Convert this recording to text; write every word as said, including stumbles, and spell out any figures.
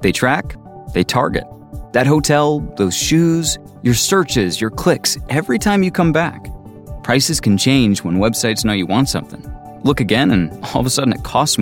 They track, they target. That hotel, those shoes, your searches, your clicks, every time you come back. Prices can change when websites know you want something. Look again and all of a sudden it costs